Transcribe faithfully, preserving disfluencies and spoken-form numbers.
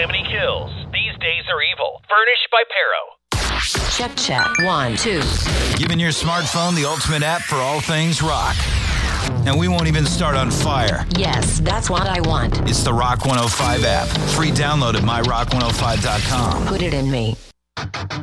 calamity kills. These days are evil. Furnished by Pero. Check, check. One, two. Giving your smartphone the ultimate app for all things rock. And we won't even start on fire. Yes, that's what I want. It's the Rock one oh five app. Free download at my rock one oh five dot com. Put it in me.